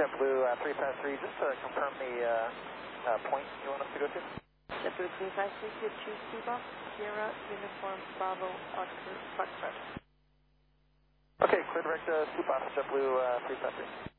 JetBlue 353, just to confirm the point you want us to go to. JetBlue 353 to 2 Cuba, Sierra, Uniform, Bravo, Foxtrot. Okay, clear direct scoop off JetBlue 353.